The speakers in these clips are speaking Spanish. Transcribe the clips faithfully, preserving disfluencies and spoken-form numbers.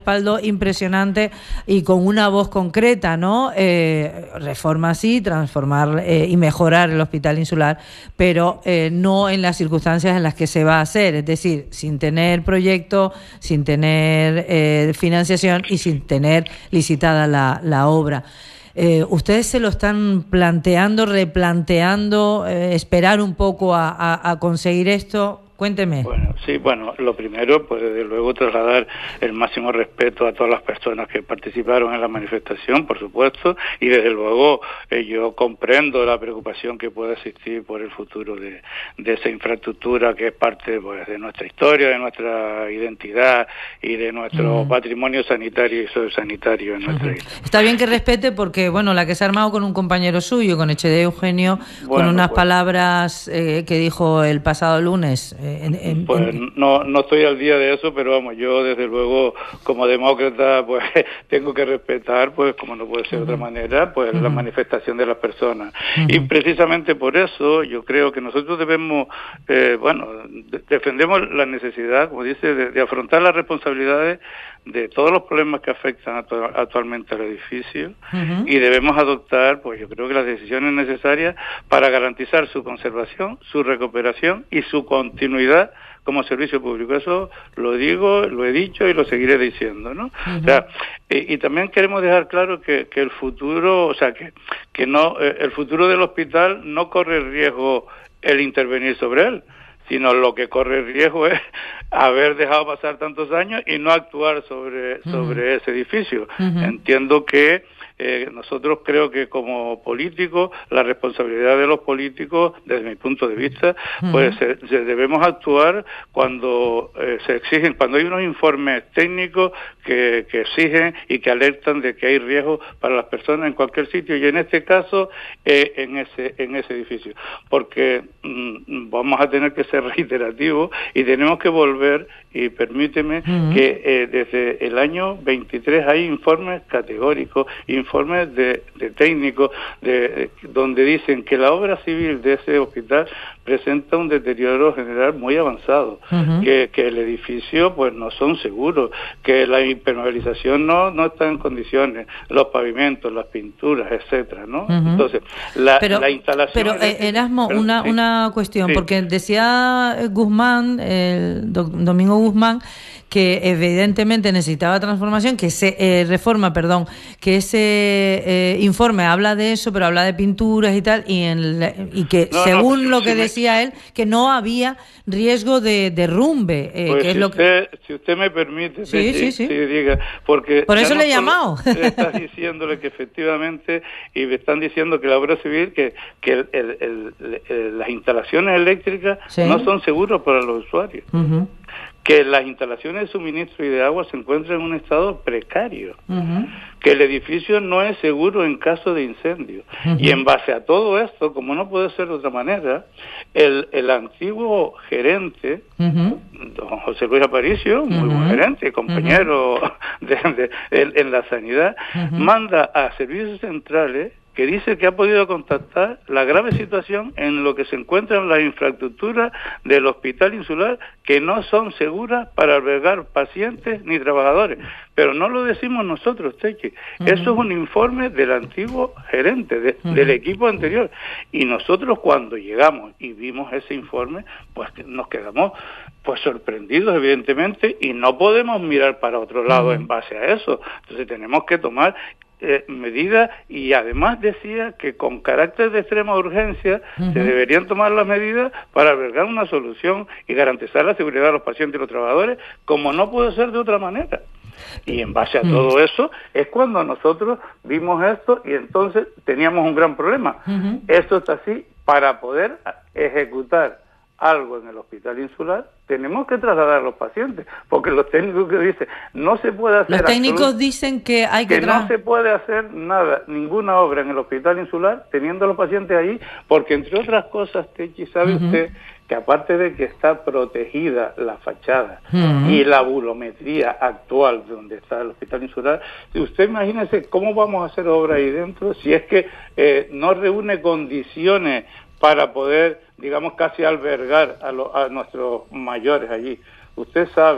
respaldo impresionante y con una voz concreta, ¿no? Eh, reforma sí, transformar eh, y mejorar el Hospital Insular, pero eh, no en las circunstancias en las que se va a hacer, es decir, sin tener proyecto, sin tener eh, financiación y sin tener licitada la, la obra. Eh, ¿Ustedes se lo están planteando, replanteando, eh, esperar un poco a, a, a conseguir esto? Cuénteme. Bueno, sí, bueno, lo primero, pues desde luego trasladar el máximo respeto a todas las personas que participaron en la manifestación, por supuesto, y desde luego eh, yo comprendo la preocupación que puede existir por el futuro de, de esa infraestructura que es parte, pues, de nuestra historia, de nuestra identidad y de nuestro uh-huh. patrimonio sanitario y sociosanitario en uh-huh. nuestra isla. Está bien que respete porque, bueno, la que se ha armado con un compañero suyo, con Echede Eugenio, bueno, con unas pues, palabras eh, que dijo el pasado lunes. Eh, En, en, pues en... no no estoy al día de eso, pero vamos, yo desde luego como demócrata pues tengo que respetar, pues como no puede ser de uh-huh. otra manera, pues uh-huh. la manifestación de las personas. Uh-huh. Y precisamente por eso yo creo que nosotros debemos, eh, bueno, de, defendemos la necesidad, como dice, de, de afrontar las responsabilidades de todos los problemas que afectan actu- actualmente al edificio uh-huh. y debemos adoptar, pues yo creo que las decisiones necesarias para garantizar su conservación, su recuperación y su continuidad como servicio público. Eso lo digo, lo he dicho y lo seguiré diciendo, ¿no? Uh-huh. O sea, y, y también queremos dejar claro que, que el futuro, o sea, que, que no, eh, el futuro del hospital no corre riesgo el intervenir sobre él, sino lo que corre riesgo es haber dejado pasar tantos años y no actuar sobre, uh-huh. sobre ese edificio. Uh-huh. Entiendo que eh, nosotros creo que como políticos, la responsabilidad de los políticos, desde mi punto de vista, uh-huh. pues se, se debemos actuar cuando eh, se exigen, cuando hay unos informes técnicos que, que exigen y que alertan de que hay riesgo para las personas en cualquier sitio, y en este caso eh, en ese en ese edificio, porque mm, vamos a tener que ser reiterativos y tenemos que volver, y permíteme uh-huh. que eh, desde el año veintitrés hay informes categóricos, informes de, de técnicos de, de, donde dicen que la obra civil de ese hospital presenta un deterioro general muy avanzado, uh-huh. que, que el edificio pues no son seguros, que la impermeabilización no no está en condiciones, los pavimentos, las pinturas, etcétera, ¿no? Uh-huh. Entonces, la, pero, la instalación... Pero, eh, Erasmo, pero, una, sí. una cuestión, sí. porque decía Guzmán, el do, Domingo Guzmán, que evidentemente necesitaba transformación, que se eh, reforma, perdón, que ese eh, informe habla de eso, pero habla de pinturas y tal, y, en la, y que no, según no, lo que si decía me... él, que no había riesgo de derrumbe. Eh, pues que si, es lo usted, que... si usted me permite, sí, sí, sí, sí. sí, diga, porque por eso le he llamado. Estás diciéndole que efectivamente, y me están diciendo que la obra civil, que, que el, el, el, el, las instalaciones eléctricas sí. no son seguras para los usuarios. Uh-huh. Que las instalaciones de suministro y de agua se encuentran en un estado precario, uh-huh. que el edificio no es seguro en caso de incendio. Uh-huh. Y en base a todo esto, como no puede ser de otra manera, el, el antiguo gerente, uh-huh. don José Luis Aparicio, muy uh-huh. buen gerente, compañero uh-huh. de, de, de, en la sanidad, uh-huh. manda a servicios centrales que dice que ha podido contactar la grave situación en lo que se encuentran las infraestructuras del Hospital Insular, que no son seguras para albergar pacientes ni trabajadores. Pero no lo decimos nosotros, Techi. Uh-huh. Eso es un informe del antiguo gerente, de, uh-huh. del equipo anterior. Y nosotros cuando llegamos y vimos ese informe, pues nos quedamos pues sorprendidos, evidentemente, y no podemos mirar para otro lado uh-huh. en base a eso. Entonces tenemos que tomar Eh, medidas, y además decía que con carácter de extrema urgencia uh-huh. se deberían tomar las medidas para albergar una solución y garantizar la seguridad de los pacientes y los trabajadores, como no puede ser de otra manera. Y en base a uh-huh. todo eso es cuando nosotros vimos esto, y entonces teníamos un gran problema. Uh-huh. Esto está así, para poder ejecutar algo en el Hospital Insular, tenemos que trasladar a los pacientes, porque los técnicos que dicen, no se puede hacer... Los técnicos dicen que hay que... Que tra- no se puede hacer nada, ninguna obra en el Hospital Insular, teniendo a los pacientes ahí, porque entre otras cosas, Techi, ¿sabe uh-huh. usted que aparte de que está protegida la fachada uh-huh. y la bulometría actual de donde está el Hospital Insular, usted imagínese cómo vamos a hacer obra ahí dentro si es que eh, no reúne condiciones para poder, digamos, casi albergar a, lo, a nuestros mayores allí. Usted sabe,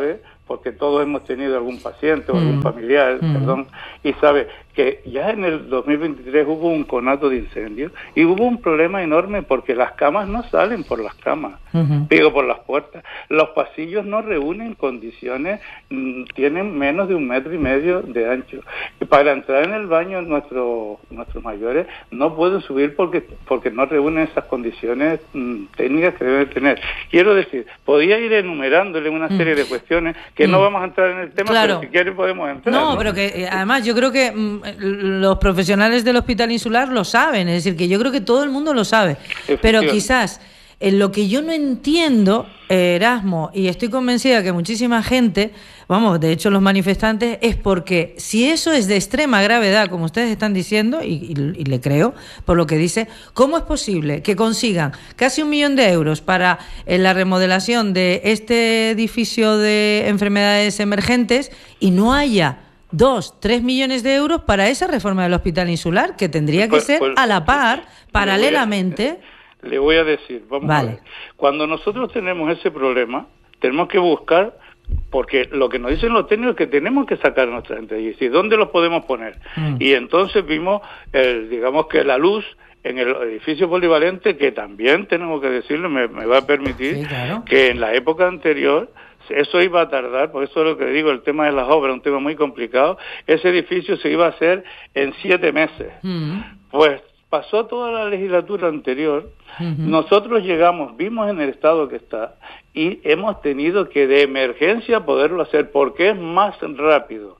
porque todos hemos tenido algún paciente o algún familiar, mm. perdón, y sabe que ya en el dos mil veintitrés hubo un conato de incendio y hubo un problema enorme porque las camas no salen por las camas, uh-huh. digo por las puertas. Los pasillos no reúnen condiciones, mmm, tienen menos de un metro y medio de ancho. Y para entrar en el baño nuestros nuestros mayores no pueden subir porque porque no reúnen esas condiciones mmm, técnicas que deben tener. Quiero decir, podía ir enumerándole una serie mm. de cuestiones que mm. no vamos a entrar en el tema, claro. pero si quieren podemos entrar. No, ¿no? Pero que además yo creo que mmm, los profesionales del Hospital Insular lo saben, es decir, que yo creo que todo el mundo lo sabe, pero quizás en lo que yo no entiendo, eh, Erasmo, y estoy convencida que muchísima gente, vamos, de hecho los manifestantes, es porque si eso es de extrema gravedad, como ustedes están diciendo, y, y, y le creo por lo que dice, ¿cómo es posible que consigan casi un millón de euros para eh, la remodelación de este edificio de enfermedades emergentes y no haya dos, tres millones de euros para esa reforma del Hospital Insular, que tendría que pues, ser pues, a la par, paralelamente? Le voy a decir, vamos vale. a ver. Cuando nosotros tenemos ese problema, tenemos que buscar, porque lo que nos dicen los técnicos es que tenemos que sacar a nuestra gente y decir, ¿dónde los podemos poner? Mm. Y entonces vimos, el, digamos que la luz en el edificio polivalente, que también tenemos que decirlo, me, me va a permitir, sí, claro. que en la época anterior eso iba a tardar, por eso es lo que digo, el tema de las obras, un tema muy complicado. Ese edificio se iba a hacer en siete meses. Mm. Pues pasó toda la legislatura anterior, uh-huh. nosotros llegamos, vimos en el estado que está, y hemos tenido que de emergencia poderlo hacer, porque es más rápido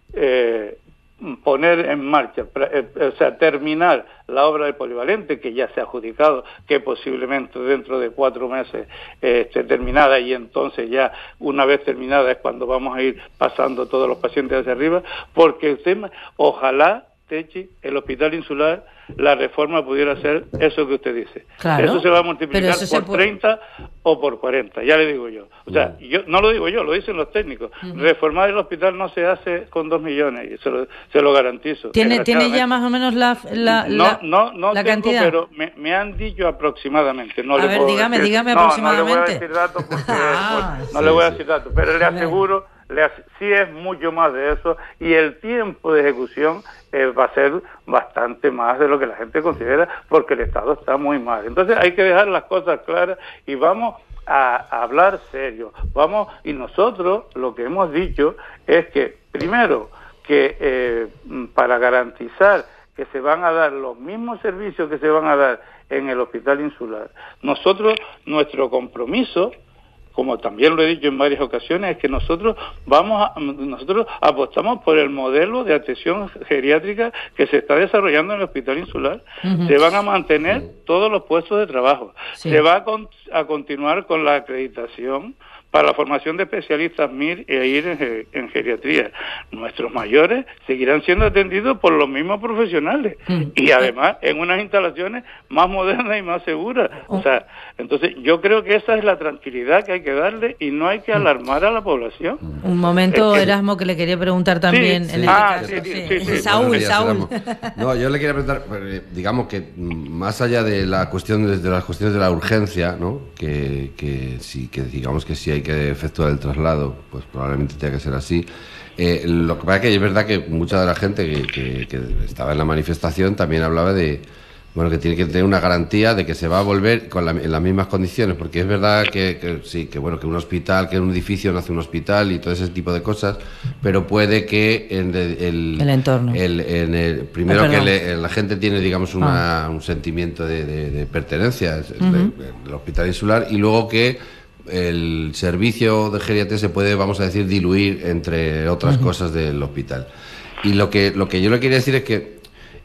eh, poner en marcha, eh, o sea, terminar la obra del polivalente, que ya se ha adjudicado, que posiblemente dentro de cuatro meses eh, esté terminada, y entonces ya una vez terminada es cuando vamos a ir pasando todos los pacientes hacia arriba, porque el tema, ojalá, Techi, el Hospital Insular, la reforma pudiera ser eso que usted dice. Claro, eso se va a multiplicar por puede... treinta o por cuarenta, ya le digo yo. O sea, yo no lo digo yo, lo dicen los técnicos. Uh-huh. Reformar el hospital no se hace con dos millones, y se lo, se lo garantizo. ¿Tiene, ¿Tiene ya más o menos la, la, no, no, no la tengo, cantidad? Pero me, me han dicho aproximadamente. No a le ver, puedo dígame, decir, dígame no, aproximadamente. No le voy a decir datos porque ah, pues, no sí, le voy a sí. decir datos, pero le aseguro, le as- sí es mucho más de eso, y el tiempo de ejecución eh, va a ser bastante más de lo que la gente considera, porque el Estado está muy mal. Entonces hay que dejar las cosas claras y vamos a, a hablar serio. Vamos, y nosotros lo que hemos dicho es que, primero, que eh, para garantizar que se van a dar los mismos servicios que se van a dar en el Hospital Insular, nosotros, nuestro compromiso, como también lo he dicho en varias ocasiones, es que nosotros vamos a, nosotros apostamos por el modelo de atención geriátrica que se está desarrollando en el Hospital Insular. Uh-huh. Se van a mantener todos los puestos de trabajo. Sí. Se va a, con, a continuar con la acreditación para la formación de especialistas M I R e I R en, en geriatría. Nuestros mayores seguirán siendo atendidos por los mismos profesionales mm. y además en unas instalaciones más modernas y más seguras. O sea, entonces yo creo que esa es la tranquilidad que hay que darle y no hay que alarmar a la población. Un momento, es que... Erasmo, que le quería preguntar también sí, en sí. Ah, este caso. Sí, sí, sí, sí, sí. Saúl, Buenos días, Saúl. No, yo le quería preguntar, digamos que más allá de la cuestión de, de las cuestiones de la urgencia, ¿no? Que, que sí, que digamos que sí hay que efectuar el traslado, pues probablemente tenga que ser así. Eh, lo que pasa es que es verdad que mucha de la gente que, que, que estaba en la manifestación también hablaba de, bueno, que tiene que tener una garantía de que se va a volver con la, en las mismas condiciones, porque es verdad que, que sí, que bueno, que un hospital, que un edificio no hace un hospital y todo ese tipo de cosas, pero puede que en el, el, el entorno, el, en el, primero oh, que le, la gente tiene, digamos, una, ah. un sentimiento de, de, de pertenencia uh-huh. del de Hospital Insular, y luego que el servicio de geriatría se puede, vamos a decir, diluir entre otras uh-huh. cosas del hospital. Y lo que lo que yo le quería decir es que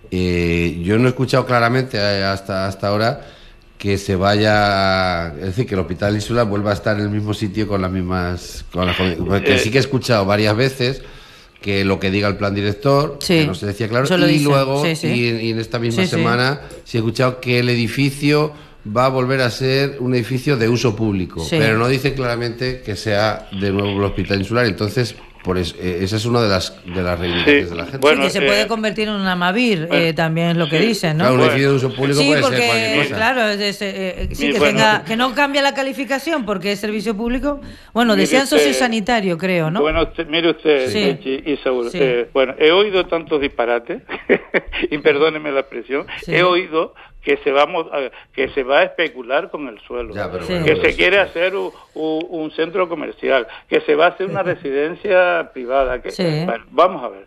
eh, yo no he escuchado claramente hasta hasta ahora que se vaya, es decir, que el Hospital Insular vuelva a estar en el mismo sitio con las mismas, con las, porque sí que he escuchado varias veces que lo que diga el plan director, sí, que no se decía claro, y dice. luego sí, sí. Y, y en esta misma sí, semana sí. sí he escuchado que el edificio va a volver a ser un edificio de uso público, sí. pero no dice claramente que sea de nuevo el Hospital Insular. Entonces por eso, eh, esa es una de las de las reivindicaciones sí, de la gente. Bueno, sí, que se eh, puede convertir en un Amavir, bueno, eh, también es lo que sí, dicen, ¿no? Claro, un bueno. edificio de uso público sí, puede porque, ser cualquier cosa. Claro, es, eh, sí, mi, que, bueno, tenga, que no cambia la calificación porque es servicio público. Bueno, decían usted, sociosanitario, creo, ¿no? Bueno, usted, mire usted, sí. y Saúl, sí. eh, bueno, he oído tantos disparates, y perdóneme la expresión, sí. he oído que se vamos a, que se va a especular con el suelo, ya, pero sí. que se quiere sí. hacer un, un centro comercial, que se va a hacer una residencia privada, que sí. bueno, vamos a ver,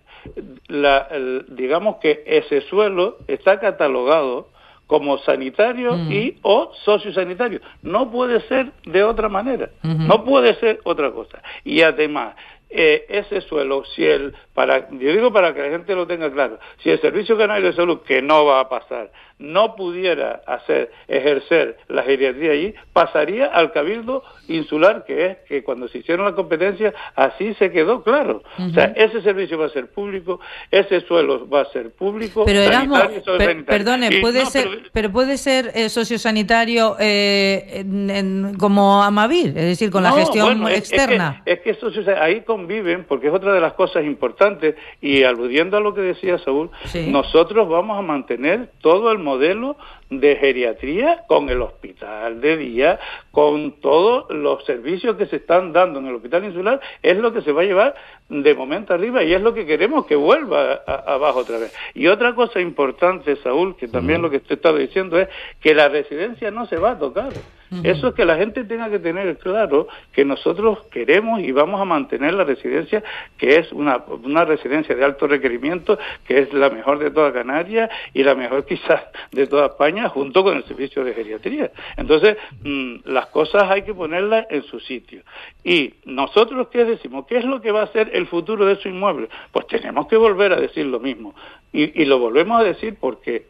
la, el, digamos que ese suelo está catalogado como sanitario mm. y o sociosanitario, no puede ser de otra manera, uh-huh. no puede ser otra cosa, y además Eh, ese suelo, si el, para, yo digo para que la gente lo tenga claro, si el Servicio Canario de Salud, que no va a pasar, no pudiera hacer, ejercer la geriatría allí, pasaría al Cabildo Insular, que es que cuando se hicieron la competencia, así se quedó claro. Uh-huh. O sea, ese servicio va a ser público, ese suelo va a ser público. Pero Erasmo, per, perdone, y, puede no, ser, pero, pero puede ser eh, sociosanitario eh, en, en, como Amavir, es decir, con no, la gestión bueno, externa. Es, es que, es que eso, ahí conviven, porque es otra de las cosas importantes, y aludiendo a lo que decía Saúl, sí. nosotros vamos a mantener todo el modelo de geriatría con el hospital de día, con todos los servicios que se están dando en el hospital insular, es lo que se va a llevar de momento arriba y es lo que queremos que vuelva a, a, abajo otra vez. Y otra cosa importante, Saúl, que también uh-huh. lo que usted estaba diciendo es que la residencia no se va a tocar. Uh-huh. Eso es que la gente tenga que tener claro que nosotros queremos y vamos a mantener la residencia, que es una, una residencia de alto requerimiento, que es la mejor de toda Canarias y la mejor quizás de toda España, junto con el servicio de geriatría. Entonces, mmm, las cosas hay que ponerlas en su sitio. Y nosotros, ¿qué decimos? ¿Qué es lo que va a ser el futuro de esos inmuebles? Pues tenemos que volver a decir lo mismo. Y, y lo volvemos a decir porque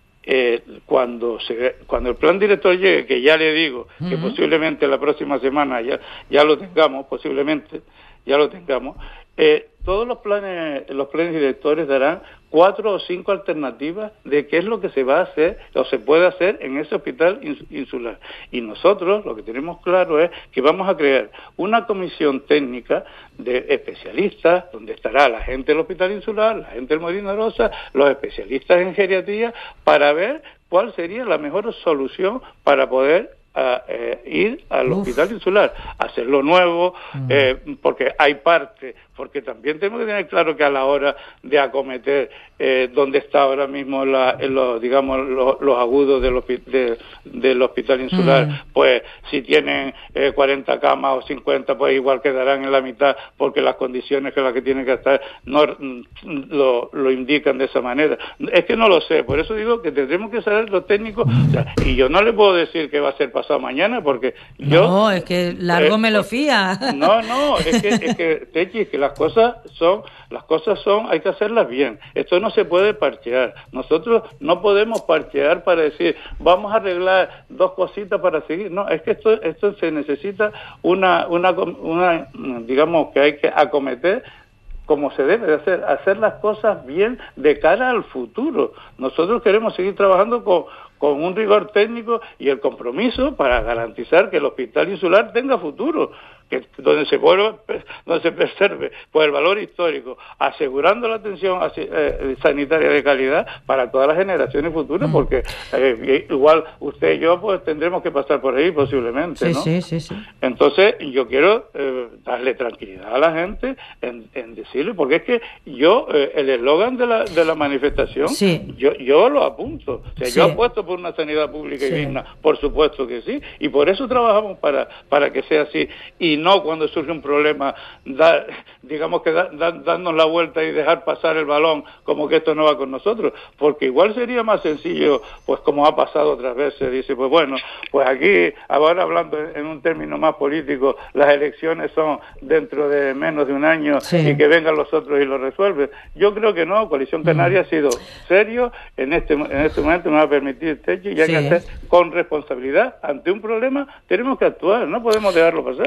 eh, cuando se, cuando el plan director llegue, que ya le digo, uh-huh. que posiblemente la próxima semana ya, ya lo tengamos, posiblemente, ya lo tengamos, eh, todos los planes, los planes directores darán cuatro o cinco alternativas de qué es lo que se va a hacer o se puede hacer en ese hospital insular. Y nosotros lo que tenemos claro es que vamos a crear una comisión técnica de especialistas, donde estará la gente del hospital insular, la gente del Molino de Rosa, los especialistas en geriatría, para ver cuál sería la mejor solución para poder a eh, ir al Uf. hospital insular, hacerlo nuevo, mm. eh, porque hay parte, porque también tenemos que tener claro que a la hora de acometer eh, donde está ahora mismo la, en los, digamos, los, los agudos del, de, del hospital insular, mm. pues si tienen eh, cuarenta camas o cincuenta, pues igual quedarán en la mitad, porque las condiciones que las que tienen que estar no lo, lo indican de esa manera. Es que no lo sé, por eso digo que tendremos que saber los técnicos, o sea, y yo no le puedo decir que va a ser pasado mañana, porque yo... No, es que largo eh, me lo fía. No, no, es que, es que, Techi, es que las cosas son, las cosas son, hay que hacerlas bien. Esto no se puede parchear. Nosotros no podemos parchear para decir, vamos a arreglar dos cositas para seguir. No, es que esto, esto se necesita una, una, una, digamos, que hay que acometer como se debe de hacer, hacer las cosas bien de cara al futuro. Nosotros queremos seguir trabajando con, con un rigor técnico y el compromiso para garantizar que el hospital insular tenga futuro, que donde se vuelva, donde se preserve pues el valor histórico, asegurando la atención eh, sanitaria de calidad para todas las generaciones futuras, mm. porque eh, igual usted y yo pues tendremos que pasar por ahí posiblemente, sí, ¿no? Sí, sí, sí. Entonces yo quiero eh, darle tranquilidad a la gente en, en decirle, porque es que yo eh, el eslogan de la de la manifestación, sí. yo yo lo apunto, o sea, sí. yo apuesto por una sanidad pública sí. y digna, por supuesto que sí, y por eso trabajamos para para que sea así, y no cuando surge un problema, dar, digamos que da, da, darnos la vuelta y dejar pasar el balón como que esto no va con nosotros, porque igual sería más sencillo, pues como ha pasado otras veces, dice, pues bueno, pues aquí, ahora hablando en un término más político, las elecciones son dentro de menos de un año sí. y que vengan los otros y lo resuelven. Yo creo que no, Coalición Canaria mm. ha sido serio, en este en este momento me va a permitir Techi, y hay sí. que hacer con responsabilidad, ante un problema tenemos que actuar, no podemos dejarlo pasar. Vale.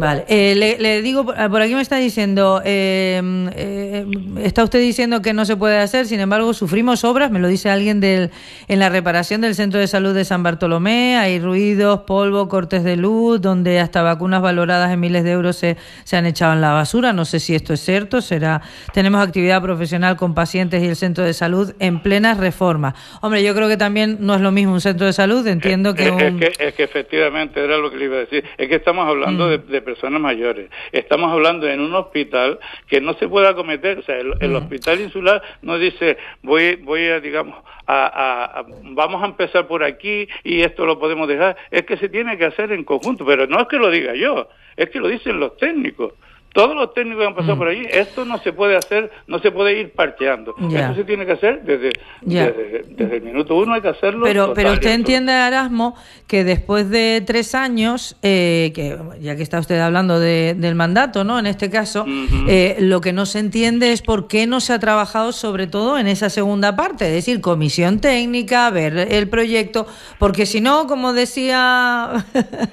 Vale, eh, le, le digo, por aquí me está diciendo, eh, eh, está usted diciendo que no se puede hacer, sin embargo sufrimos obras, me lo dice alguien del, en la reparación del Centro de Salud de San Bartolomé, hay ruidos, polvo, cortes de luz, donde hasta vacunas valoradas en miles de euros se, se han echado en la basura, no sé si esto es cierto, será, tenemos actividad profesional con pacientes y el Centro de Salud en plenas reformas. Hombre, yo creo que también no es lo mismo un centro de salud, entiendo que es, un... Es que, es que efectivamente era lo que le iba a decir, es que estamos hablando mm. de, de personas mayores, estamos hablando en un hospital que no se puede acometer, o sea, el, el mm. hospital insular no dice, voy voy a, digamos, a, a, a, vamos a empezar por aquí y esto lo podemos dejar, es que se tiene que hacer en conjunto, pero no es que lo diga yo, es que lo dicen los técnicos. Todos los técnicos que han pasado mm. por allí, esto no se puede hacer, no se puede ir parcheando. Yeah. Esto se tiene que hacer desde, yeah. desde, desde el minuto uno, hay que hacerlo. Pero, total, pero usted entiende, Erasmo, que después de tres años, eh, que ya que está usted hablando de, del mandato, ¿no? En este caso, uh-huh. eh, lo que no se entiende es por qué no se ha trabajado sobre todo en esa segunda parte, es decir, comisión técnica, ver el proyecto, porque si no, como decía,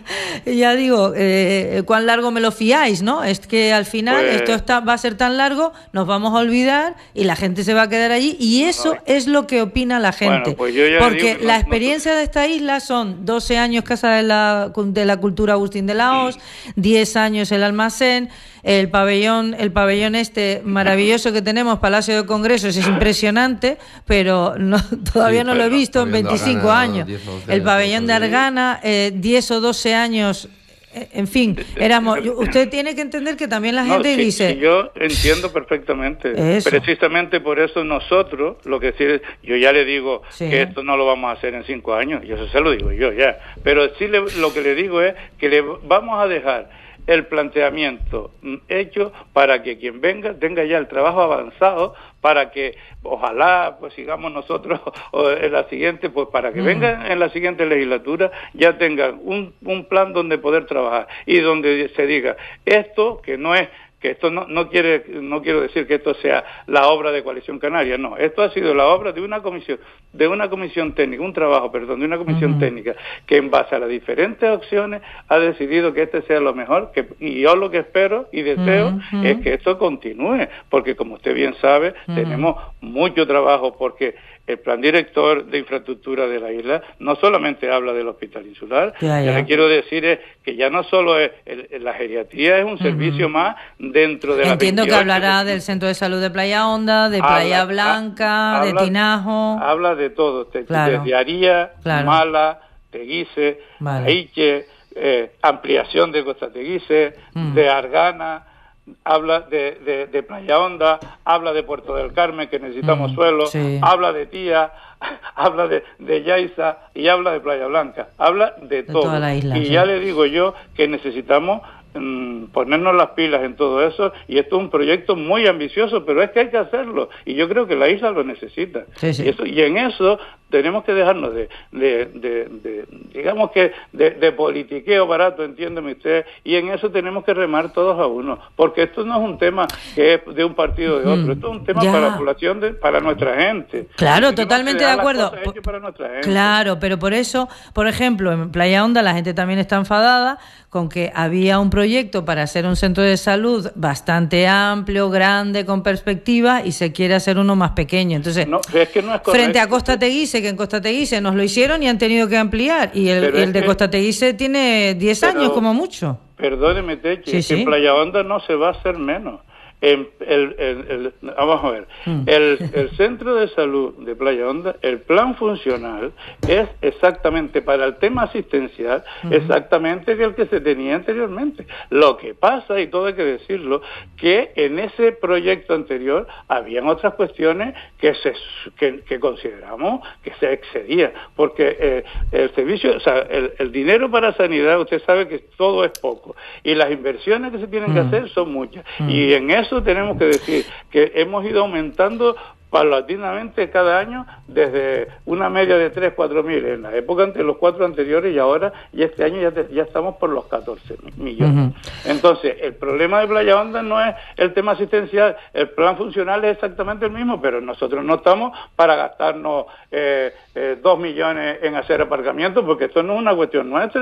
ya digo, eh, cuán largo me lo fiáis, ¿no? Es que al final pues, esto está, va a ser tan largo, nos vamos a olvidar y la gente se va a quedar allí y eso no, es lo que opina la gente. Bueno, pues yo ya porque digo la no, experiencia no, de esta isla son doce años Casa de la, de la Cultura Agustín de la Hoz, diez años el Almacén, el pabellón, el pabellón este maravilloso que tenemos, Palacio de Congresos, es impresionante, pero no, todavía sí, no lo he visto en veinticinco Argana, años. diez, once, el pabellón de Argana, eh, diez o doce años. En fin, éramos, usted tiene que entender que también la gente no, sí, dice... Sí, yo entiendo perfectamente. Eso. Precisamente por eso nosotros, lo que sí, yo ya le digo sí. que esto no lo vamos a hacer en cinco años, y eso se lo digo yo ya. Pero sí le, lo que le digo es que le vamos a dejar el planteamiento hecho para que quien venga tenga ya el trabajo avanzado, para que ojalá pues sigamos nosotros en la siguiente, pues para que mm. vengan en la siguiente legislatura ya tengan un, un plan donde poder trabajar y donde se diga esto que no es que esto no, no quiere no quiero decir que esto sea la obra de Coalición Canaria, no, esto ha sido la obra de una comisión, de una comisión técnica, un trabajo, perdón, de una comisión uh-huh. técnica que en base a las diferentes opciones ha decidido que este sea lo mejor, que, y yo lo que espero y deseo uh-huh. es que esto continúe, porque como usted bien sabe, uh-huh. tenemos mucho trabajo, porque el plan director de infraestructura de la isla no solamente habla del hospital insular, ya, ya. ya le quiero decir es que ya no solo es el, la geriatría es un uh-huh. servicio más dentro de la entiendo que hablará del centro de salud de Playa Honda, de Playa habla, Blanca, habla, de Tinajo. Habla de todo, de, claro. de Aría, claro. Mala, Teguise, vale. Aiche, eh, ampliación de Costa Teguise, uh-huh. de Argana. Habla de, de, de Playa Honda, habla de Puerto del Carmen, que necesitamos mm, suelo, sí. habla de Tía, habla de, de Yaiza y habla de Playa Blanca, habla de, de todo. Toda la isla, y sí. ya le digo yo que necesitamos mmm, ponernos las pilas en todo eso, y esto es un proyecto muy ambicioso, pero es que hay que hacerlo, y yo creo que la isla lo necesita. Sí, sí. Y, eso, y en eso tenemos que dejarnos de, de, de, de digamos que, de, de politiqueo barato, entiéndeme usted, y en eso tenemos que remar todos a uno, porque esto no es un tema que es de un partido o de otro, mm, esto es un tema ya. para la población, de, para nuestra gente. Claro, totalmente de acuerdo. Para nuestra gente. Claro, pero por eso, por ejemplo, en Playa Honda la gente también está enfadada con que había un proyecto para hacer un centro de salud bastante amplio, grande, con perspectiva, y se quiere hacer uno más pequeño. Entonces, no, es que no es frente a Costa Teguise, que en Costa Teguise nos lo hicieron y han tenido que ampliar, y el, el de que, Costa Teguise tiene diez años como mucho. Perdóneme, Techi, sí, es que sí. en Playa Honda no se va a hacer menos. El, el, el, el, vamos a ver, mm. el, el centro de salud de Playa Honda, el plan funcional es exactamente para el tema asistencial, mm. exactamente el que se tenía anteriormente. Lo que pasa, y todo hay que decirlo, que en ese proyecto anterior habían otras cuestiones que se que, que consideramos que se excedía, porque eh, el servicio, o sea, el, el dinero para sanidad, usted sabe que todo es poco, y las inversiones que se tienen mm. que hacer son muchas, mm. y en eso Eso tenemos que decir que hemos ido aumentando paulatinamente cada año desde una media de tres, cuatro mil en la época entre los cuatro anteriores, y ahora y este año ya, te, ya estamos por los catorce millones. Uh-huh. Entonces, el problema de Playa Honda no es el tema asistencial, el plan funcional es exactamente el mismo, pero nosotros no estamos para gastarnos eh, eh, dos millones en hacer aparcamientos, porque esto no es una cuestión nuestra.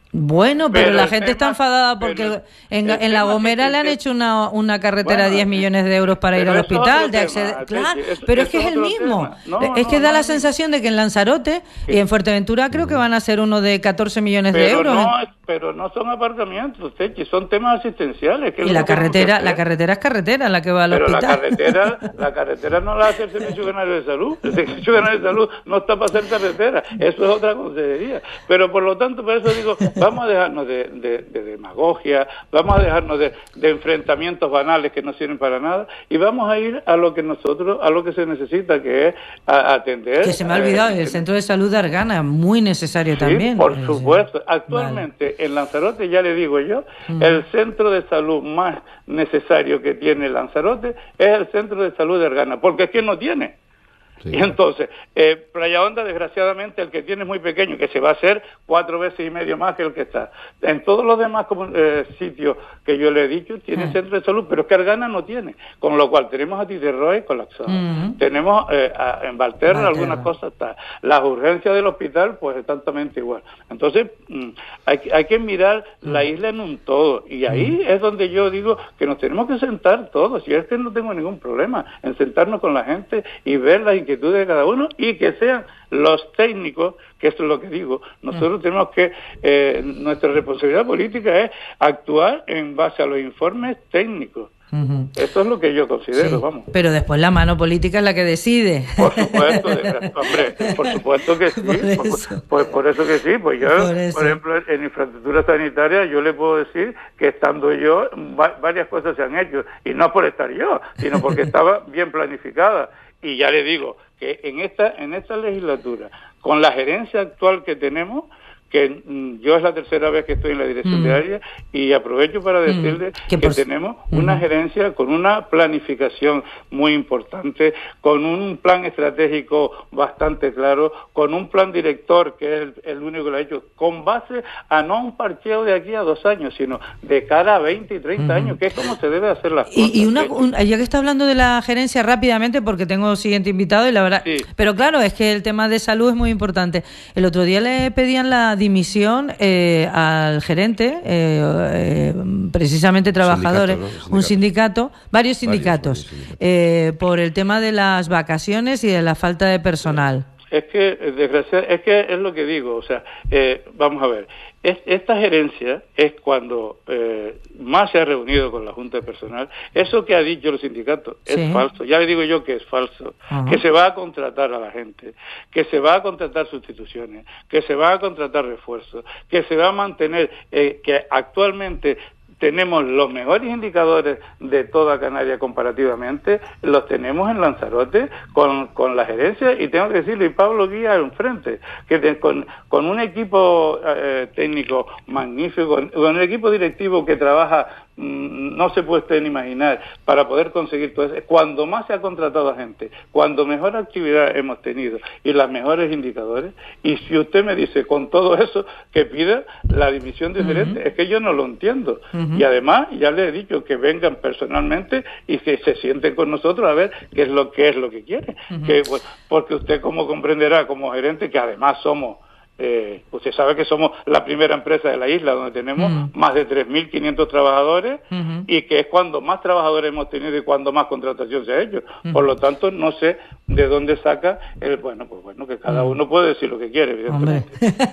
Bueno, pero, pero la gente tema, está enfadada porque pero, en, en La Gomera que, le han hecho una, una carretera de bueno, diez millones de euros para ir al hospital. De acceder, tema, claro, eso, pero es que es el mismo. No, es que no, da no, la sensación de que en Lanzarote sí. y en Fuerteventura creo que van a ser uno de catorce millones de euros. No, pero no son aparcamientos, Techi, son temas asistenciales. Que y la carretera, la carretera es carretera la que va al pero hospital. Pero la carretera, la carretera no la hace el Servicio Canario de Salud. El Servicio Canario de Salud no está para hacer carretera. Eso es otra consejería. Pero por lo tanto, por eso digo, vamos a dejarnos de, de, de demagogia, vamos a dejarnos de, de enfrentamientos banales que no sirven para nada y vamos a ir a lo que nosotros, a lo que se necesita, que es a, atender. Que se me ha olvidado, eh, el Centro de Salud de Argana, muy necesario sí, también. por supuesto. Actualmente, vale. en Lanzarote, ya le digo yo, mm. el centro de salud más necesario que tiene Lanzarote es el Centro de Salud de Argana, porque es que no tiene. Sí. Y entonces, eh, Playa Honda, desgraciadamente, el que tiene es muy pequeño, que se va a hacer cuatro veces y medio más que el que está. En todos los demás como, eh, sitios que yo le he dicho, tiene uh-huh. centro de salud, pero es que Argana no tiene. Con lo cual, tenemos a Titerroy colapsado. Uh-huh. Tenemos eh, a, en Valterra, Valterra algunas cosas. Está. Las urgencias del hospital, pues, exactamente igual. Entonces, mm, hay, hay que mirar uh-huh. la isla en un todo. Y ahí uh-huh. es donde yo digo que nos tenemos que sentar todos. Y es que no tengo ningún problema en sentarnos con la gente y ver las inquietudes de cada uno y que sean los técnicos, que esto es lo que digo, nosotros mm. tenemos que, eh, nuestra responsabilidad política es actuar en base a los informes técnicos. Uh-huh. Eso es lo que yo considero, sí, vamos. Pero después la mano política es la que decide. Por supuesto, de, hombre, por supuesto que sí. Por eso. Por, pues por eso que sí, pues yo, por, por ejemplo, en infraestructura sanitaria, yo le puedo decir que estando yo, va, varias cosas se han hecho, y no por estar yo, sino porque estaba bien planificada. Y ya le digo que en esta en esta legislatura, con la gerencia actual que tenemos, que mm, yo es la tercera vez que estoy en la dirección mm. de área, y aprovecho para decirle mm. que por... tenemos mm. una gerencia con una planificación muy importante, con un plan estratégico bastante claro, con un plan director que es el, el único que lo ha hecho, con base a no un parcheo de aquí a dos años, sino de cara a veinte y treinta mm. años, que es como se debe hacer las cosas. Y, y una, un, ya que está hablando de la gerencia rápidamente, porque tengo siguiente invitado y la verdad, sí. pero claro, es que el tema de salud es muy importante. El otro día le pedían la dimisión eh, al gerente, eh, eh, precisamente trabajadores, sindicato, ¿no? un sindicato, varios sindicatos, varios, varios sindicatos. Eh, por el tema de las vacaciones y de la falta de personal. Es que, desgraciadamente, es que es lo que digo, o sea, eh, vamos a ver, es, esta gerencia es cuando eh, más se ha reunido con la Junta de Personal. Eso que ha dicho los sindicatos es sí. falso, ya le digo yo que es falso, uh-huh. que se va a contratar a la gente, que se va a contratar sustituciones, que se va a contratar refuerzos, que se va a mantener, eh, que actualmente tenemos los mejores indicadores de toda Canarias comparativamente, los tenemos en Lanzarote con, con la gerencia, y tengo que decirlo, y Pablo Guía enfrente, que te, con, con un equipo eh, técnico magnífico, con, con un equipo directivo que trabaja, mmm, no se puede ni imaginar, para poder conseguir todo eso. Cuando más se ha contratado a gente, cuando mejor actividad hemos tenido y los mejores indicadores, y si usted me dice con todo eso que pida la dimisión de gerente, uh-huh. es que yo no lo entiendo. Uh-huh. Y además, ya les he dicho que vengan personalmente y que se sienten con nosotros a ver qué es lo que es lo que quieren. Uh-huh. Que, pues, porque usted, como comprenderá, como gerente, que además somos, eh, usted sabe que somos la primera empresa de la isla, donde tenemos uh-huh. más de tres mil quinientos trabajadores, uh-huh. y que es cuando más trabajadores hemos tenido y cuando más contratación se ha hecho. Uh-huh. Por lo tanto, no sé de dónde saca el, bueno, pues bueno, que cada uno puede decir lo que quiere, evidentemente.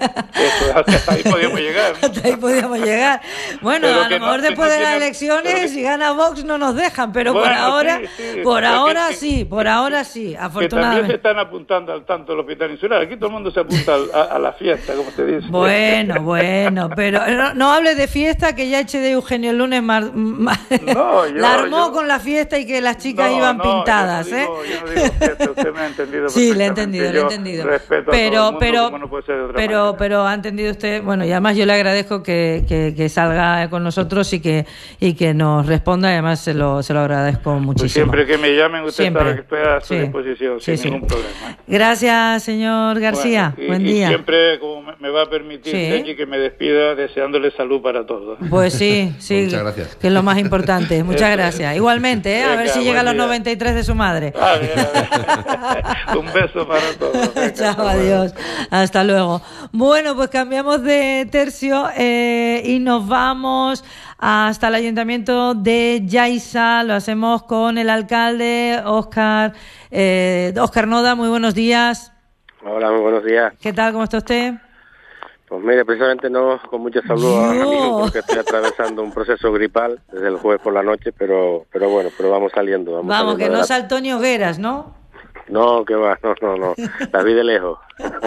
Eso, hasta ahí podíamos llegar, ¿no? Hasta ahí podíamos llegar. Bueno, pero a lo mejor no, después no de las tiene, elecciones, que, si gana Vox no nos dejan, pero bueno, por ahora, sí, sí, por ahora que, sí, por que, ahora sí, afortunadamente. Que también se están apuntando al tanto del hospital insular. Aquí todo el mundo se apunta a, a la fiesta, como se dice. Bueno, bueno, pero no, no hable de fiesta, que ya eché de Eugenio el lunes mar, mar, no, yo, la armó yo, con la fiesta y que las chicas no, iban no, pintadas, yo no digo, ¿eh? Yo no digo fiesta, usted me ha entendido. Sí, le he entendido, le he entendido. Respeto pero, a todo el mundo, pero, como no puede ser de otra pero, manera. pero ha entendido usted, bueno, y además yo le agradezco que, que, que salga con nosotros y que y que nos responda, además se lo, se lo agradezco muchísimo. Pues siempre que me llamen, usted siempre. sabe que estoy a su sí. disposición, sí, sin sí. ningún problema. Gracias, señor García. Bueno, y, Buen y día. Siempre entonces, como me, me va a permitir, Sí. Sergi, que me despida deseándole salud para todos. Pues sí, sí. Muchas gracias. Que es lo más importante. Muchas gracias. Igualmente, ¿eh? A Venga, ver si llega a buen los día. noventa y tres de su madre. A ver, a ver. Un beso para todos. Venga, Chao, hasta luego. adiós. Hasta luego. Bueno, pues cambiamos de tercio eh, y nos vamos hasta el Ayuntamiento de Yaiza. Lo hacemos con el alcalde Óscar, eh, Óscar Noda. Muy buenos días. Hola, muy buenos días. ¿Qué tal? ¿Cómo está usted? Pues mire, precisamente no con mucha salud ahora Yo. mismo porque estoy atravesando un proceso gripal desde el jueves por la noche, pero pero bueno, pero vamos saliendo. Vamos, Vamos, saliendo que de no la- saltó ni hogueras, ¿no? No, que va, no, no, no, la vi de lejos.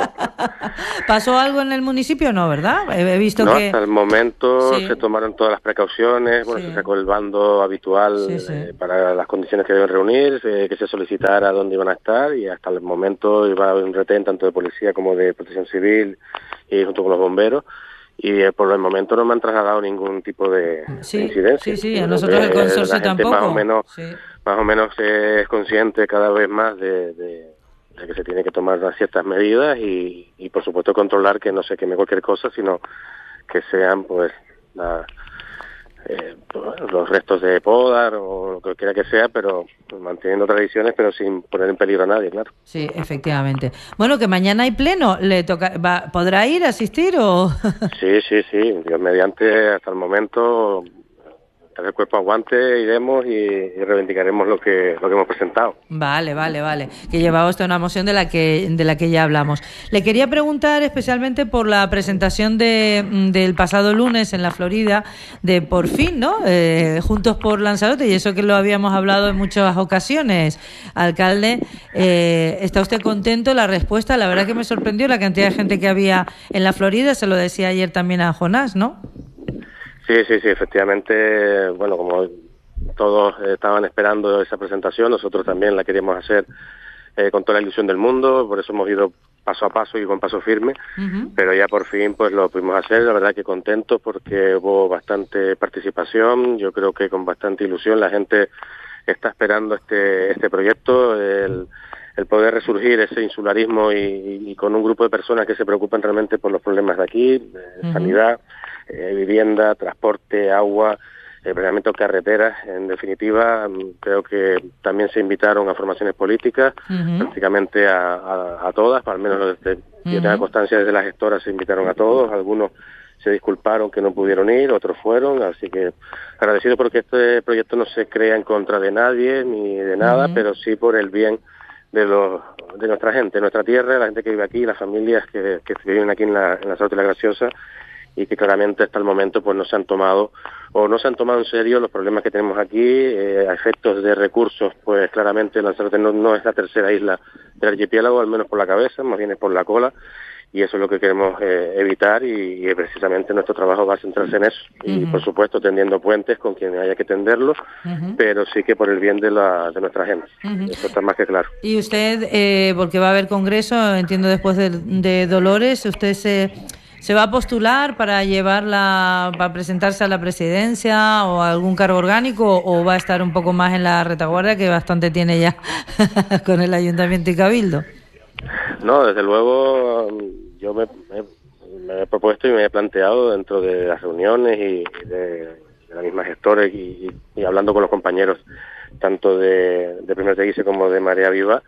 ¿Pasó algo en el municipio? No, ¿verdad? He he visto No, que... hasta el momento Sí. se tomaron todas las precauciones, bueno, Sí. se sacó el bando habitual Sí, sí. eh, para las condiciones que deben reunir, eh, que se solicitara dónde iban a estar y hasta el momento iba a haber un retén tanto de policía como de protección civil y junto con los bomberos. Y eh, por el momento no me han trasladado ningún tipo de, Sí, de incidencia. sí, sí, a Creo nosotros que el consorcio la gente tampoco. Más o menos, Sí. más o menos eh, es consciente cada vez más de, de- de que se tiene que tomar ciertas medidas y, y por supuesto controlar que no se queme cualquier cosa, sino que sean pues la- eh, pues, los restos de podar o lo que quiera que sea, pero manteniendo tradiciones, pero sin poner en peligro a nadie, claro. Sí, efectivamente. Bueno, que mañana hay pleno. ¿Le toca, va, ¿Podrá ir a asistir o...? Sí, sí, sí. Dios mediante, hasta el momento, hasta el cuerpo aguante, iremos y, y reivindicaremos lo que lo que hemos presentado. Vale, vale, vale. Que llevaba usted una moción de la que de la que ya hablamos. Le quería preguntar especialmente por la presentación de del pasado lunes en la Florida de Por Fin, ¿no? Eh, Juntos por Lanzarote, y eso que lo habíamos hablado en muchas ocasiones. Alcalde, eh, ¿está usted contento? La respuesta, la verdad que me sorprendió la cantidad de gente que había en la Florida. Se lo decía ayer también a Jonás, ¿no? Sí, sí, sí, efectivamente, bueno, como todos eh, estaban esperando esa presentación, nosotros también la queríamos hacer eh, con toda la ilusión del mundo, por eso hemos ido paso a paso y con paso firme, Uh-huh. pero ya por fin pues lo pudimos hacer, la verdad que contentos porque hubo bastante participación, yo creo que con bastante ilusión la gente está esperando este este proyecto, el, el poder resurgir ese insularismo y, y con un grupo de personas que se preocupan realmente por los problemas de aquí, eh, Uh-huh. sanidad, eh, vivienda, transporte, agua, eh, planeamiento de carreteras. En definitiva, mm, creo que también se invitaron a formaciones políticas, Uh-huh. prácticamente a, a, a todas, al menos desde, Uh-huh. yo tenga constancia desde las gestoras se invitaron a todos, algunos se disculparon que no pudieron ir, otros fueron, así que agradecido porque este proyecto no se crea en contra de nadie ni de nada, Uh-huh. pero sí por el bien de los de nuestra gente, nuestra tierra, la gente que vive aquí, las familias que, que viven aquí en la, en la Salud y la Graciosa, y que claramente hasta el momento pues no se han tomado o no se han tomado en serio los problemas que tenemos aquí, eh, a efectos de recursos, pues claramente Lanzarote no, no es la tercera isla del archipiélago, al menos por la cabeza, más bien es por la cola, y eso es lo que queremos eh, evitar y, y precisamente nuestro trabajo va a centrarse en eso, y Ujú. por supuesto tendiendo puentes con quien haya que tenderlos, Ujú. pero sí que por el bien de, la, de nuestra gente, Ujú. eso está más que claro. Y usted, eh, porque va a haber congreso, entiendo después de, de Dolores, usted se, se va a postular para llevarla, para presentarse a la presidencia o a algún cargo orgánico, o va a estar un poco más en la retaguardia, que bastante tiene ya con el Ayuntamiento y Cabildo. No, desde luego yo me, me, me he propuesto y me he planteado dentro de las reuniones y de, de la misma gestora y, y, y hablando con los compañeros tanto de, de Primer Teguise como de Marea Viva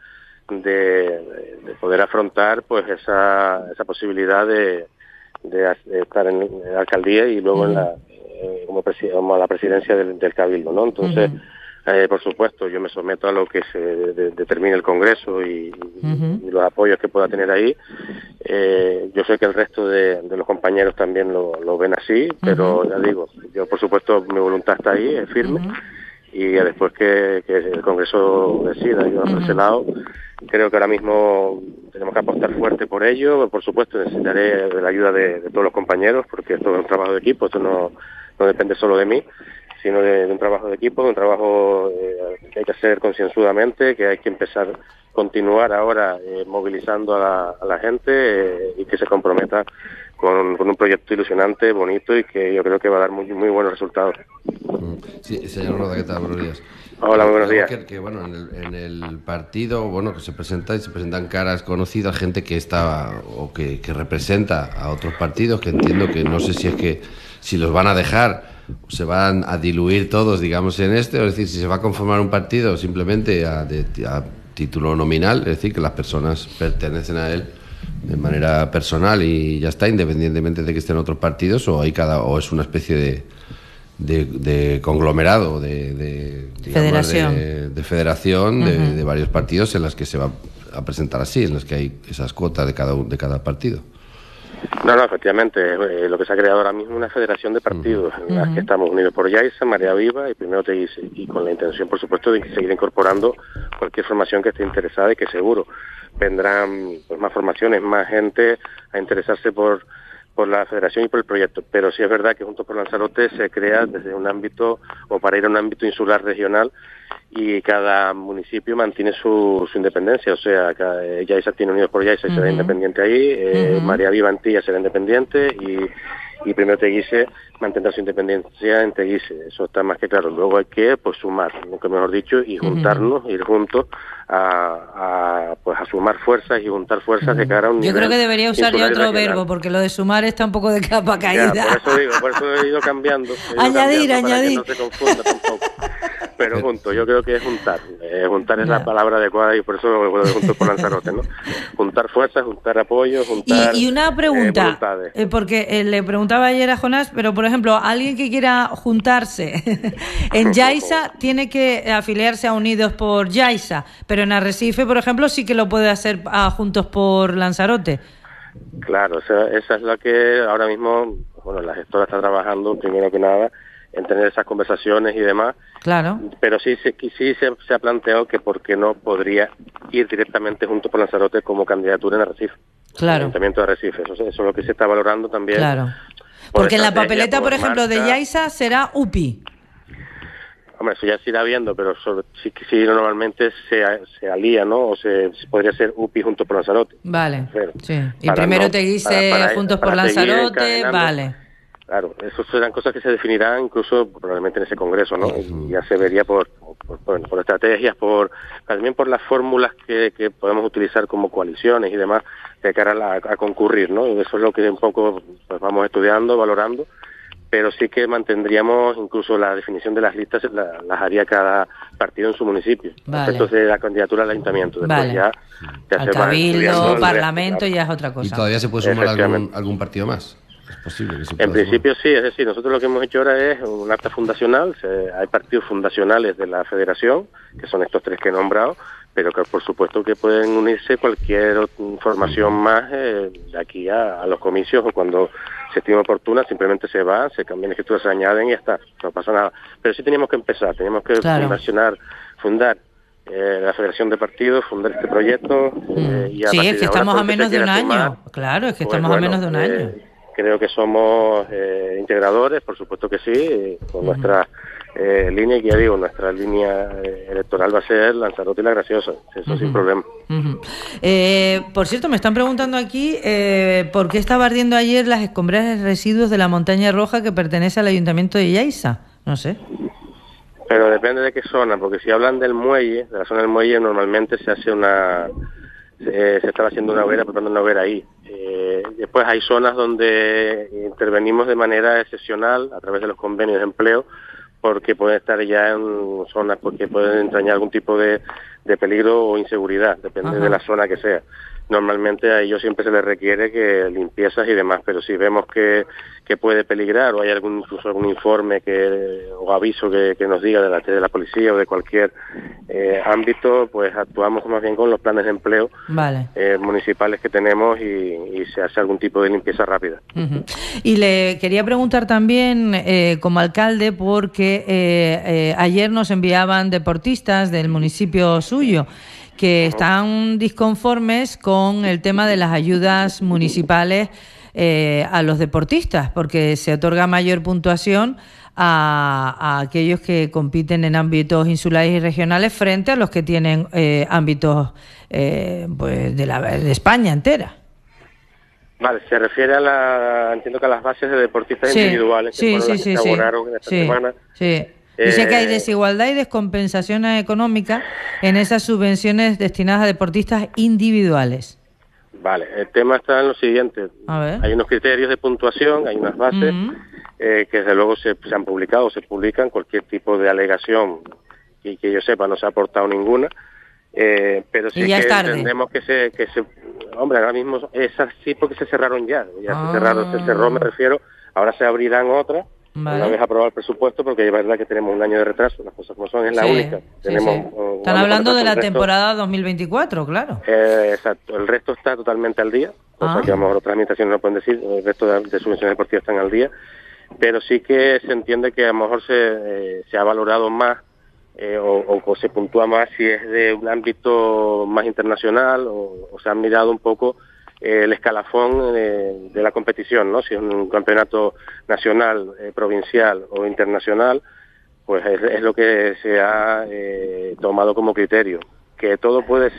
de, de poder afrontar pues esa, esa posibilidad de, de, de estar en la alcaldía y luego uh-huh. en la eh, como, presi- como a la presidencia del, del Cabildo, ¿no? Entonces uh-huh. Eh, por supuesto, yo me someto a lo que se de, de, determine el Congreso y, uh-huh. y los apoyos que pueda tener ahí. Eh, yo sé que el resto de, de los compañeros también lo, lo ven así, uh-huh. pero ya digo, yo por supuesto mi voluntad está ahí, es firme, uh-huh. y después que, que el Congreso decida, yo uh-huh. por ese lado, creo que ahora mismo tenemos que apostar fuerte por ello. Por supuesto, necesitaré de la ayuda de, de todos los compañeros, porque esto es un trabajo de equipo, esto no, no depende solo de mí, sino de, de un trabajo de equipo, de un trabajo eh, que hay que hacer concienzudamente, que hay que empezar, continuar ahora eh, movilizando a la, a la gente eh, y que se comprometa con, con un proyecto ilusionante, bonito y que yo creo que va a dar muy, muy buenos resultados. Sí, señor Roda, ¿qué tal? Buenos días. Hola, muy buenos días. Que, que bueno, en el, en el partido, bueno, que se presenta y se presentan caras conocidas, gente que está o que, que representa a otros partidos, que entiendo que no sé si es que si los van a dejar, se van a diluir todos, digamos, en este, o es decir, si se va a conformar un partido simplemente a, de, a título nominal, es decir, que las personas pertenecen a él de manera personal y ya está, independientemente de que estén otros partidos, o hay cada o es una especie de de, de conglomerado, de, de, digamos, federación, de, de, federación uh-huh. de, de varios partidos en las que se va a presentar así, en las que hay esas cuotas de cada de cada partido. No, no, efectivamente, eh, lo que se ha creado ahora mismo es una federación de partidos uh-huh. en las que estamos unidos por Yaiza, Marea Viva y Primero Teguise, y con la intención, por supuesto, de seguir incorporando cualquier formación que esté interesada y que seguro vendrán pues, más formaciones, más gente a interesarse por por la federación y por el proyecto, pero sí es verdad que Juntos por Lanzarote se crea desde un ámbito o para ir a un ámbito insular regional y cada municipio mantiene su, su independencia, o sea, cada, eh, Yaiza tiene Unidos por Yaiza y uh-huh. será independiente ahí, eh, uh-huh. Marea Viva en Tilla será independiente y, y Primero Teguise mantendrá su independencia en Teguise, eso está más que claro. Luego hay que pues sumar, nunca mejor dicho, y juntarnos, uh-huh. ir juntos a, a pues a sumar fuerzas y juntar fuerzas uh-huh. de cara a un Yo nivel. Yo creo que debería usar ya otro verbo, porque lo de sumar está un poco de capa caída. Ya, por eso digo, por eso he ido cambiando. He ido añadir, cambiando añadir. Para que no se confunda tampoco. Pero juntos, yo creo que es juntar. Eh, juntar es ya. la palabra adecuada y por eso lo de Juntos por Lanzarote, ¿no? Juntar fuerzas, juntar apoyo, juntar Y, y una pregunta, eh, eh, porque eh, le preguntaba ayer a Jonás, pero por ejemplo, alguien que quiera juntarse en Yaiza tiene que afiliarse a Unidos por Yaiza, pero en Arrecife, por ejemplo, sí que lo puede hacer a Juntos por Lanzarote. Claro, esa, esa es la que ahora mismo, bueno, la gestora está trabajando, primero que nada, en tener esas conversaciones y demás. Claro. Pero sí, sí, sí se, se ha planteado que por qué no podría ir directamente Juntos por Lanzarote como candidatura en Arrecife. Claro. El Ayuntamiento de Arrecife. Eso, eso es lo que se está valorando también. Claro. Por Porque en la papeleta, por, por ejemplo, marca, de Yaiza será U P I. Hombre, eso ya se irá viendo, pero sobre, sí, sí normalmente se, se alía, ¿no? O se, se podría ser U P I Juntos por Lanzarote. Vale, pero, sí. Y Primero no, Teguise para, para, Juntos para por Lanzarote, vale. Claro, eso serán cosas que se definirán incluso probablemente en ese congreso, ¿no? Y ya se vería por, por, por, por estrategias, por también por las fórmulas que, que podemos utilizar como coaliciones y demás de cara a, la, a concurrir, ¿no? Y eso es lo que un poco pues, vamos estudiando, valorando, pero sí que mantendríamos incluso la definición de las listas, la, las haría cada partido en su municipio. Vale. Entonces la candidatura al ayuntamiento. Después vale. ya, ya al se cabildo, parlamento, claro. Ya es otra cosa. ¿Y todavía se puede sumar algún, algún partido más? Es posible que se pueda en principio sumar. Sí, es decir, nosotros lo que hemos hecho ahora es un acta fundacional, se, hay partidos fundacionales de la federación, que son estos tres que he nombrado, pero que por supuesto que pueden unirse cualquier información más eh, de aquí a, a los comicios o cuando se estime oportuna, simplemente se va, se cambian escrituras, se añaden y ya está, no pasa nada. Pero sí teníamos que empezar, teníamos que claro. fundacionar, fundar eh, la Federación de Partidos, fundar este proyecto. Eh, y a sí, es que estamos a menos de un año, sumar, claro, es que pues, estamos bueno, a menos de un año. Eh, creo que somos eh, integradores, por supuesto que sí, eh, con uh-huh. nuestra eh, línea, y ya digo, nuestra línea eh, electoral va a ser Lanzarote y La Graciosa, eso uh-huh. sin problema. Uh-huh. Eh, por cierto, me están preguntando aquí eh, por qué estaba ardiendo ayer las escombreras de residuos de la Montaña Roja que pertenece al Ayuntamiento de Yaiza, no sé. Pero depende de qué zona, porque si hablan del muelle, de la zona del muelle, normalmente se hace una... Eh, se estaba haciendo una hoguera, preparando una hoguera ahí. Eh, después hay zonas donde intervenimos de manera excepcional a través de los convenios de empleo, porque pueden estar ya en zonas porque pueden entrañar algún tipo de, de peligro o inseguridad, depende Ajá. de la zona que sea. Normalmente a ellos siempre se les requiere que limpiezas y demás, pero si vemos que, que puede peligrar o hay algún incluso algún informe que o aviso que, que nos diga de la, de la policía o de cualquier eh, ámbito, pues actuamos más bien con los planes de empleo vale. eh, municipales que tenemos y, y se hace algún tipo de limpieza rápida. Uh-huh. Y le quería preguntar también eh, como alcalde, porque eh, eh, ayer nos enviaban deportistas del municipio suyo que están disconformes con el tema de las ayudas municipales eh, a los deportistas, porque se otorga mayor puntuación a, a aquellos que compiten en ámbitos insulares y regionales frente a los que tienen eh, ámbitos eh, pues de, la, de España entera. Vale, se refiere a la, entiendo que a las bases de deportistas sí, individuales que sí, fueron sí, las sí, que sí, elaboraron en esta sí, semana. Sí. Dice Eh, que hay desigualdad y descompensación económica en esas subvenciones destinadas a deportistas individuales. Vale, el tema está en lo siguiente. A ver. Hay unos criterios de puntuación, hay unas bases Mm. eh, que desde luego se, se han publicado, se publican, cualquier tipo de alegación y que yo sepa no se ha aportado ninguna, eh, pero sí Y ya que es tarde. entendemos que se, que se, hombre, ahora mismo es así porque se cerraron ya, ya Ah. se cerraron, se cerró, me refiero, ahora se abrirán otras. Vale. Una vez aprobado el presupuesto, porque es verdad que tenemos un año de retraso, las cosas como son, es la Sí, única. sí, Tenemos, sí. uh, Están vamos hablando con de retraso, la el resto- temporada dos mil veinticuatro, claro. Eh, exacto, el resto está totalmente al día, cosa Ah. que a lo mejor otras administraciones no pueden decir, el resto de, de subvenciones deportivas están al día, pero sí que se entiende que a lo mejor se, eh, se ha valorado más eh, o, o, o se puntúa más si es de un ámbito más internacional o, o se han mirado un poco eh, el escalafón eh, de la competición, ¿no? Si es un campeonato nacional, eh, provincial o internacional, pues es, es lo que se ha eh, tomado como criterio. Que todo puede